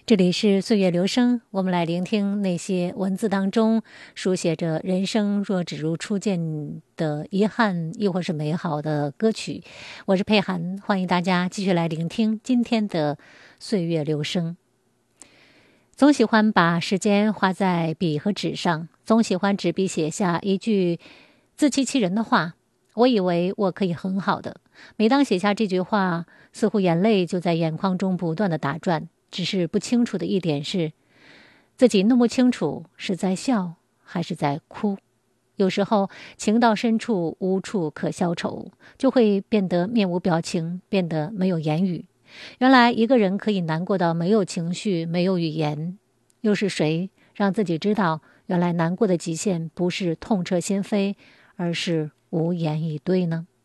这里是岁月流声，我们来聆听那些文字当中书写着人生若只如初见的遗憾，亦或是美好的歌曲。我是佩涵，欢迎大家继续来聆听今天的岁月流声。总喜欢把时间花在笔和纸上，总喜欢执笔写下一句自欺欺人的话。我以为我可以很好的，每当写下这句话，似乎眼泪就在眼眶中不断的打转。只是不清楚的一点是，自己弄不清楚是在笑还是在哭。有时候情到深处无处可消愁，就会变得面无表情，变得没有言语。原来一个人可以难过到没有情绪，没有语言。又是谁让自己知道，原来难过的极限不是痛彻心扉，而是无言以对呢？